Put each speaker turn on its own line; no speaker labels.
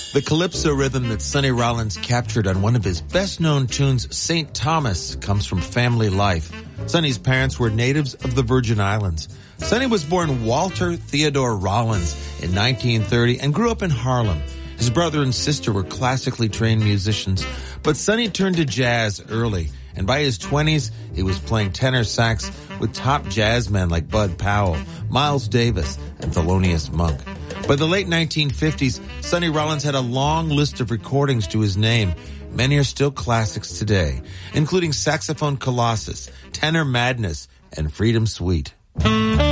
The calypso rhythm that Sonny Rollins captured on one of his best-known tunes, St. Thomas, comes from family life. Sonny's parents were natives of the Virgin Islands. Sonny was born Walter Theodore Rollins in 1930 and grew up in Harlem. His brother and sister were classically trained musicians, but Sonny turned to jazz early, and by his 20s, he was playing tenor sax with top jazz men like Bud Powell, Miles Davis, and Thelonious Monk. By the late 1950s, Sonny Rollins had a long list of recordings to his name. Many are still classics today, including Saxophone Colossus, Tenor Madness, and Freedom Suite.